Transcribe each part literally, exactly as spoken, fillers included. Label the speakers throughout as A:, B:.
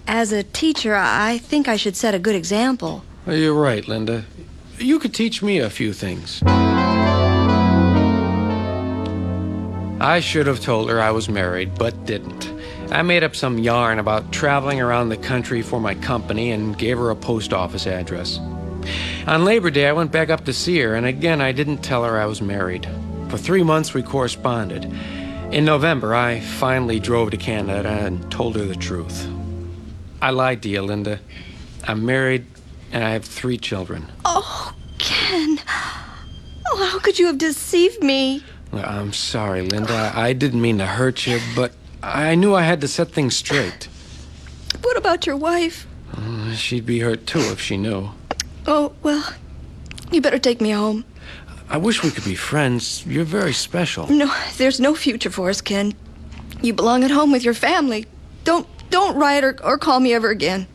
A: As a teacher, I think I should set a good example.
B: Well, you're right, Linda. You could teach me a few things. I should have told her I was married, but didn't. I made up some yarn about traveling around the country for my company and gave her a post office address. On Labor Day, I went back up to see her, and again, I didn't tell her I was married. For three months, we corresponded. In November, I finally drove to Canada and told her the truth. I lied to you, Linda. I'm married, and I have three children.
A: Oh, Ken. Oh, how could you have deceived me?
B: I'm sorry, Linda. I didn't mean to hurt you, but I knew I had to set things straight.
A: What about your wife?
B: Uh, she'd be hurt, too, if she knew.
A: Oh, well, you better take me home.
B: I wish we could be friends. You're very special.
A: No, there's no future for us, Ken. You belong at home with your family. Don't, don't write or, or call me ever again.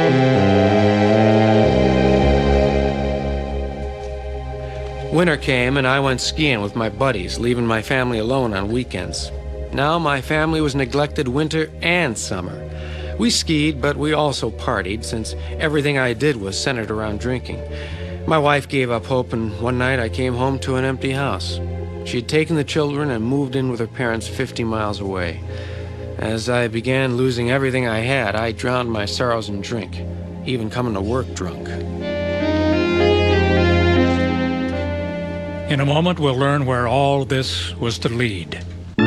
B: Winter came, and I went skiing with my buddies, leaving my family alone on weekends. Now my family was neglected winter and summer. We skied, but we also partied, since everything I did was centered around drinking. My wife gave up hope, and one night I came home to an empty house. She had taken the children and moved in with her parents fifty miles away. As I began losing everything I had, I drowned my sorrows in drink, even coming to work drunk.
C: In a moment, we'll learn where all this was to lead.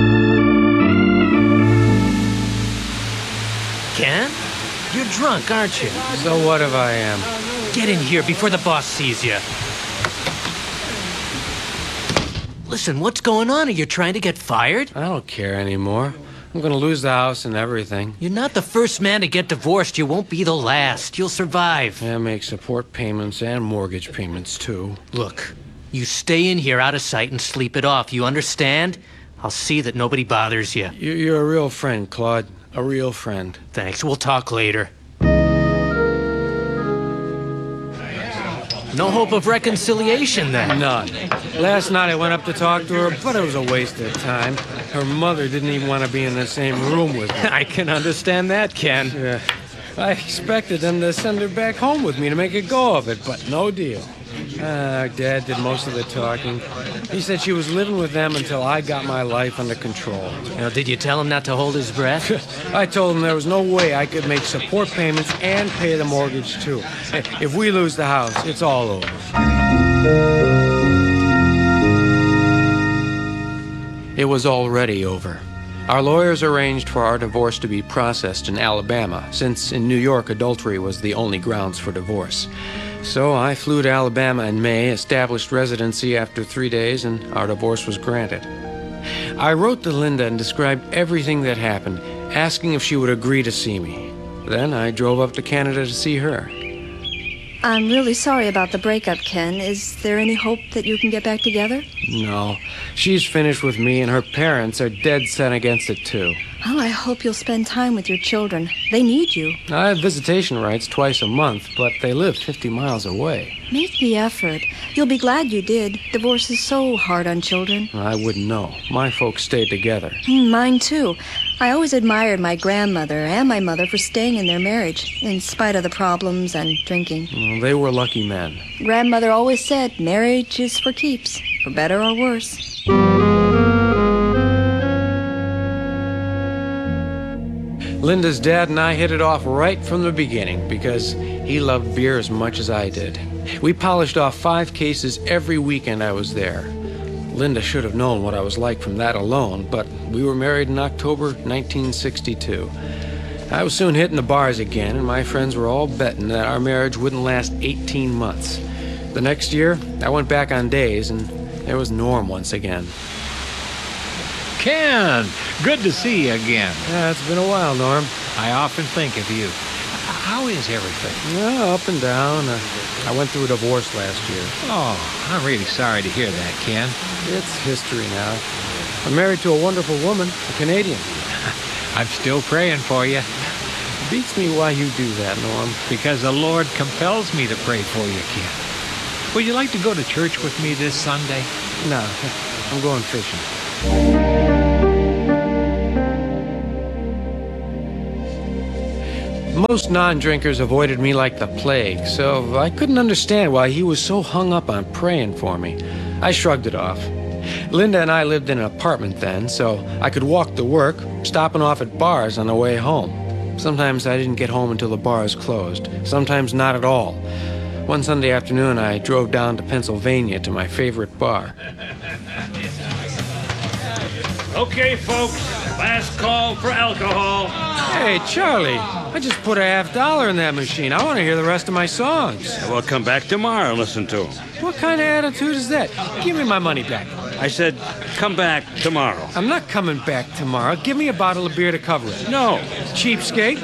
D: Ken? You're drunk, aren't you?
B: So what if I am?
D: Get in here before the boss sees you. Listen, what's going on? Are you trying to get fired?
B: I don't care anymore. I'm gonna lose the house and everything.
D: You're not the first man to get divorced. You won't be the last. You'll survive.
B: I make support payments and mortgage payments, too.
D: Look, you stay in here out of sight and sleep it off. You understand? I'll see that nobody bothers you.
B: You're a real friend, Claude. A real friend.
D: Thanks. We'll talk later. No hope of reconciliation, then?
B: None. Last night I went up to talk to her, but it was a waste of time. Her mother didn't even want to be in the same room with me.
D: I can understand that, Ken.
B: Yeah. I expected them to send her back home with me to make a go of it, but no deal. Uh, Dad did most of the talking. He said she was living with them until I got my life under control.
D: Now, did you tell him not to hold his breath?
B: I told him there was no way I could make support payments and pay the mortgage, too. If we lose the house, it's all over. It was already over. Our lawyers arranged for our divorce to be processed in Alabama, since in New York adultery was the only grounds for divorce. So I flew to Alabama in May, established residency after three days, and our divorce was granted. I wrote to Linda and described everything that happened, asking if she would agree to see me. Then I drove up to Canada to see her.
A: I'm really sorry about the breakup, Ken. Is there any hope that you can get back together?
B: No. She's finished with me, and her parents are dead set against it, too.
A: Well, I hope you'll spend time with your children. They need you.
B: I have visitation rights twice a month, but they live fifty miles away.
A: Make the effort. You'll be glad you did. Divorce is so hard on children.
B: I wouldn't know. My folks stayed together.
A: Mine, too. I always admired my grandmother and my mother for staying in their marriage, in spite of the problems and drinking.
B: Well, they were lucky men.
A: Grandmother always said marriage is for keeps, for better or worse.
B: Linda's dad and I hit it off right from the beginning because he loved beer as much as I did. We polished off five cases every weekend I was there. Linda should have known what I was like from that alone, but we were married in October nineteen sixty-two. I was soon hitting the bars again, and my friends were all betting that our marriage wouldn't last eighteen months. The next year, I went back on days, and there was Norm once again.
E: Ken, good to see you again.
B: Yeah, it's been a while, Norm.
E: I often think of you. How is everything?
B: Yeah, up and down. Uh, I went through a divorce last year.
E: Oh, I'm really sorry to hear that, Ken.
B: It's history now. I'm married to a wonderful woman, a Canadian.
E: I'm still praying for you.
B: Beats me why you do that, Norm.
E: Because the Lord compels me to pray for you, Ken. Would you like to go to church with me this Sunday?
B: No, I'm going fishing. Most non-drinkers avoided me like the plague, so I couldn't understand why he was so hung up on praying for me. I shrugged it off. Linda and I lived in an apartment then, so I could walk to work, stopping off at bars on the way home. Sometimes I didn't get home until the bars closed, sometimes not at all. One Sunday afternoon, I drove down to Pennsylvania to my favorite bar.
F: Okay, folks, last call for alcohol.
B: Hey, Charlie, I just put a half dollar in that machine. I want to hear the rest of my songs.
F: We'll come back tomorrow and listen to them.
B: What kind of attitude is that? Give me my money back.
F: I said, come back tomorrow.
B: I'm not coming back tomorrow. Give me a bottle of beer to cover it.
F: No.
B: Cheapskate.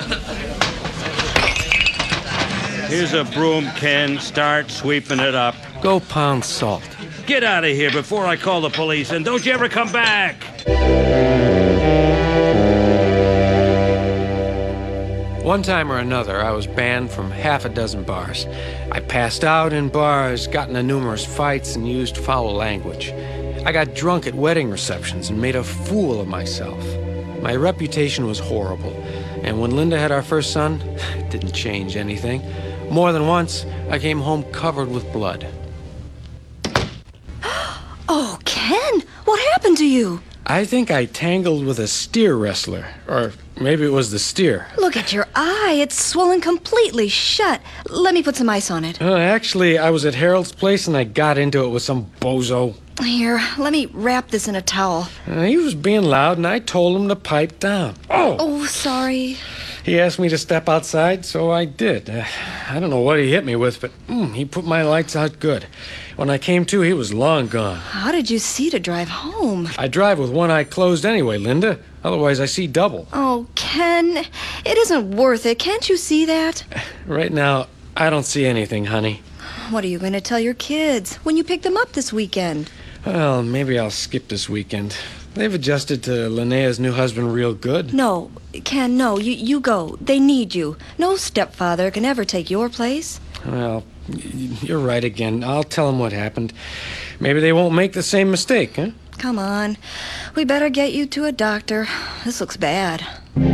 F: Here's a broom, Ken. Start sweeping it up.
B: Go pound salt.
F: Get out of here before I call the police, and don't you ever come back.
B: One time or another, I was banned from half a dozen bars. I passed out in bars, got into numerous fights, and used foul language. I got drunk at wedding receptions and made a fool of myself. My reputation was horrible, and when Linda had our first son, it didn't change anything. More than once, I came home covered with blood.
A: Oh, Ken, what happened to you?
B: I think I tangled with a steer wrestler, or maybe it was the steer.
A: Look at your eye. It's swollen completely shut. Let me put some ice on it.
B: Uh, actually, I was at Harold's place and I got into it with some bozo.
A: Here, let me wrap this in a towel.
B: Uh, he was being loud and I told him to pipe down. Oh!
A: Oh, sorry.
B: He asked me to step outside, so I did. Uh, I don't know what he hit me with, but mm, he put my lights out good. When I came to, he was long gone.
A: How did you see to drive home?
B: I drive with one eye closed anyway, Linda. Otherwise, I see double.
A: Oh, Ken, it isn't worth it. Can't you see that?
B: Right now, I don't see anything, honey.
A: What are you going to tell your kids when you pick them up this weekend?
B: Well, maybe I'll skip this weekend. They've adjusted to Linnea's new husband real good.
A: No, Ken, no. You, you go. They need you. No stepfather can ever take your place.
B: Well, you're right again. I'll tell them what happened. Maybe they won't make the same mistake, huh?
A: Come on. We better get you to a doctor. This looks bad.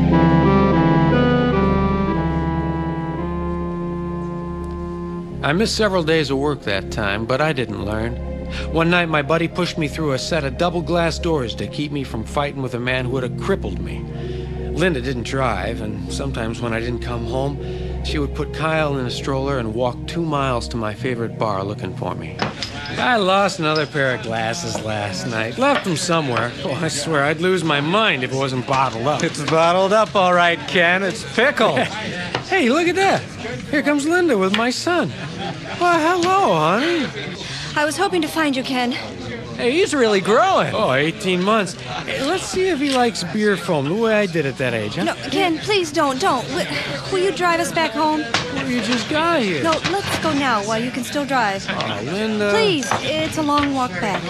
B: I missed several days of work that time, but I didn't learn. One night, my buddy pushed me through a set of double glass doors to keep me from fighting with a man who would have crippled me. Linda didn't drive, and sometimes when I didn't come home, she would put Kyle in a stroller and walk two miles to my favorite bar looking for me. I lost another pair of glasses last night. Left them somewhere. Oh, I swear I'd lose my mind if it wasn't bottled up.
G: It's bottled up, all right, Ken. It's pickled.
B: Hey, look at that. Here comes Linda with my son. Well, hello, honey.
A: I was hoping to find you, Ken.
G: Hey, he's really growing.
B: Oh, eighteen months. Hey, let's see if he likes beer foam the way I did at that age, huh?
A: No, Ken, please don't, don't. Will, will you drive us back home?
B: Well, you just got here.
A: No, let's go now while you can still drive.
B: Oh, Linda.
A: Please, it's a long walk back.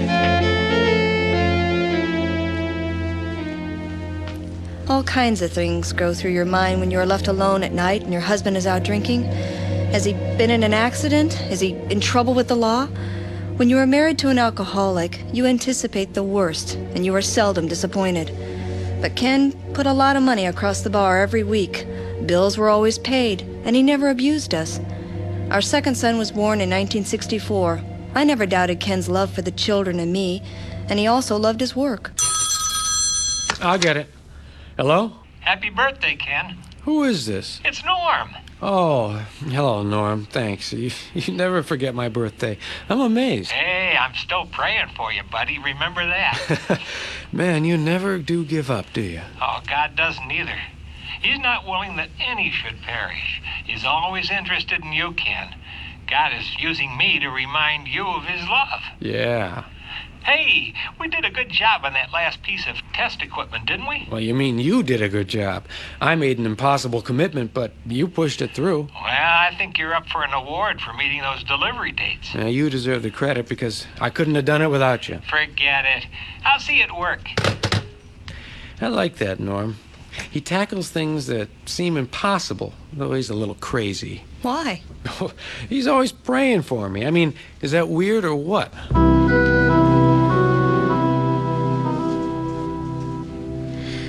A: All kinds of things go through your mind when you're left alone at night and your husband is out drinking. Has he been in an accident? Is he in trouble with the law? When you are married to an alcoholic, you anticipate the worst, and you are seldom disappointed. But Ken put a lot of money across the bar every week. Bills were always paid, and he never abused us. Our second son was born in nineteen sixty-four. I never doubted Ken's love for the children and me, and he also loved his work.
B: I'll get it. Hello?
H: Happy birthday, Ken.
B: Who is this?
H: It's Norm.
B: Oh, hello, Norm. Thanks. You, you never forget my birthday. I'm amazed.
H: Hey, I'm still praying for you, buddy. Remember that.
B: Man, you never do give up, do you?
H: Oh, God doesn't either. He's not willing that any should perish. He's always interested in you, Ken. God is using me to remind you of his love.
B: Yeah.
H: Hey, we did a good job on that last piece of test equipment, didn't we?
B: Well, you mean you did a good job. I made an impossible commitment, but you pushed it through.
H: Well, I think you're up for an award for meeting those delivery dates.
B: Now, you deserve the credit because I couldn't have done it without you.
H: Forget it. I'll see you at work.
B: I like that, Norm. He tackles things that seem impossible, though he's a little crazy.
A: Why?
B: He's always praying for me. I mean, is that weird or what?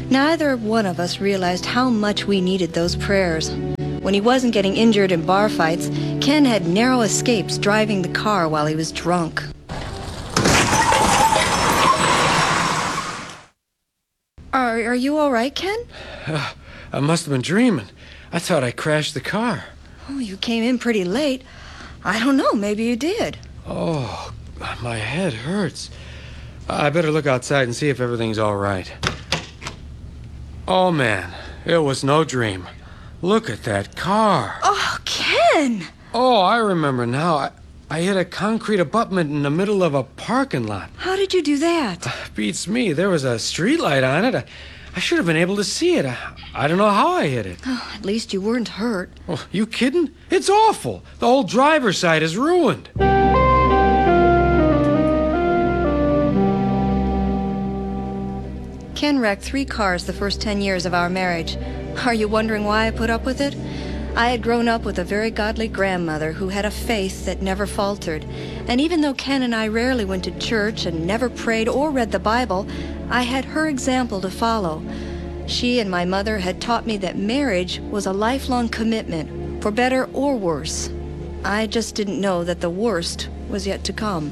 A: Neither one of us realized how much we needed those prayers. When he wasn't getting injured in bar fights, Ken had narrow escapes driving the car while he was drunk. Are, are you all right, Ken?
B: Uh, I must have been dreaming. I thought I crashed the car.
A: Oh, you came in pretty late. I don't know, maybe you did.
B: Oh, my head hurts. I better look outside and see if everything's all right. Oh, man, it was no dream. Look at that car.
A: Oh, Ken!
B: Oh, I remember now. I, I hit a concrete abutment in the middle of a parking lot.
A: How did you do that?
B: Uh, beats me. There was a street light on it. I, I should have been able to see it. I, I don't know how I hit it.
A: Oh, at least you weren't hurt.
B: Oh, you kidding? It's awful. The whole driver's side is ruined.
A: Ken wrecked three cars the first ten years of our marriage. Are you wondering why I put up with it? I had grown up with a very godly grandmother who had a faith that never faltered. And even though Ken and I rarely went to church and never prayed or read the Bible, I had her example to follow. She and my mother had taught me that marriage was a lifelong commitment, for better or worse. I just didn't know that the worst was yet to come.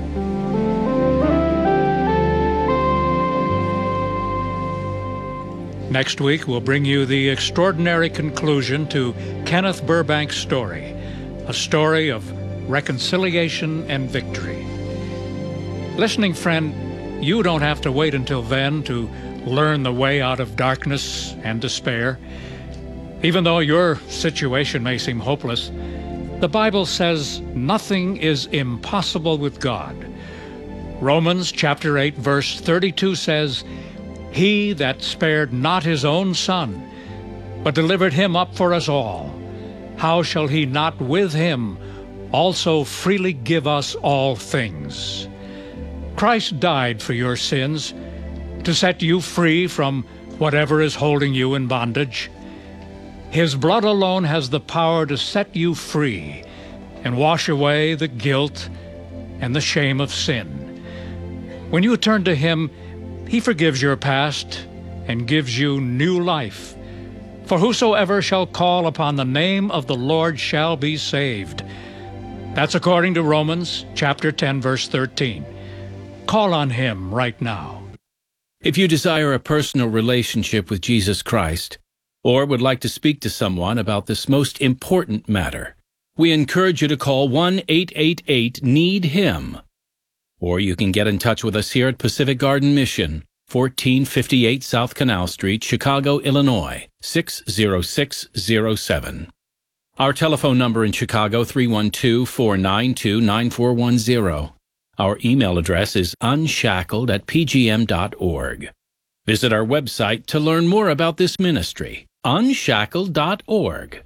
C: Next week, we'll bring you the extraordinary conclusion to Kenneth Burbank's story, a story of reconciliation and victory. Listening friend, you don't have to wait until then to learn the way out of darkness and despair. Even though your situation may seem hopeless, the Bible says nothing is impossible with God. Romans chapter eight, verse thirty-two says, "He that spared not his own son, but delivered him up for us all, how shall he not with him also freely give us all things?" Christ died for your sins to set you free from whatever is holding you in bondage. His blood alone has the power to set you free and wash away the guilt and the shame of sin. When you turn to Him, He forgives your past and gives you new life. For whosoever shall call upon the name of the Lord shall be saved. That's according to Romans chapter ten, verse thirteen. Call on Him right now.
I: If you desire a personal relationship with Jesus Christ, or would like to speak to someone about this most important matter, we encourage you to call one eight eight eight need him. Or you can get in touch with us here at Pacific Garden Mission, fourteen fifty-eight South Canal Street, Chicago, Illinois, six zero six zero seven. Our telephone number in Chicago, three one two, four nine two, nine four one zero. Our email address is unshackled at p g m dot org. Visit our website to learn more about this ministry, unshackled dot org.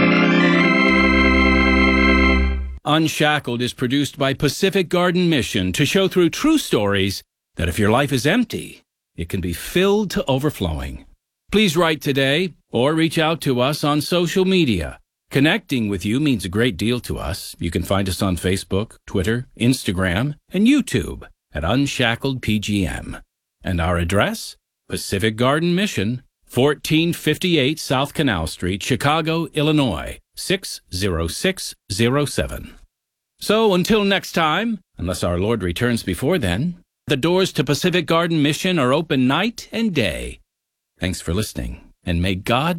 I: Unshackled is produced by Pacific Garden Mission to show through true stories that if your life is empty, it can be filled to overflowing. Please write today or reach out to us on social media. Connecting with you means a great deal to us. You can find us on Facebook, Twitter, Instagram, and YouTube at Unshackled P G M. And our address? Pacific Garden Mission, fourteen fifty-eight South Canal Street, Chicago, Illinois, six zero six zero seven. So until next time, unless our Lord returns before then, the doors to Pacific Garden Mission are open night and day. Thanks for listening, and may God